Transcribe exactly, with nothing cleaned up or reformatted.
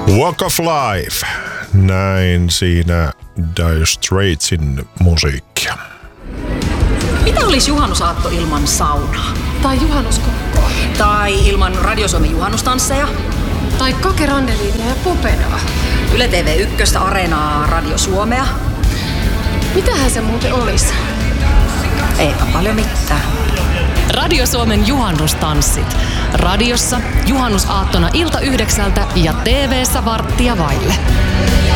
Walk of Life. Näin siinä Dire Straitsin musiikkia. Mitä olisi juhannusaatto ilman saunaa? Tai juhannuskokkoa. Tai ilman Radio Suomen juhannustansseja? Tai kakerandeliinia ja pupenaa. Yle T V yksi, Areenaa, Radio Suomea. Mitähän se muuten olisi? Eipä paljon mitään. Radio Suomen juhannustanssit. Radiossa juhannusaattona ilta yhdeksältä ja T V:ssä varttia vaille.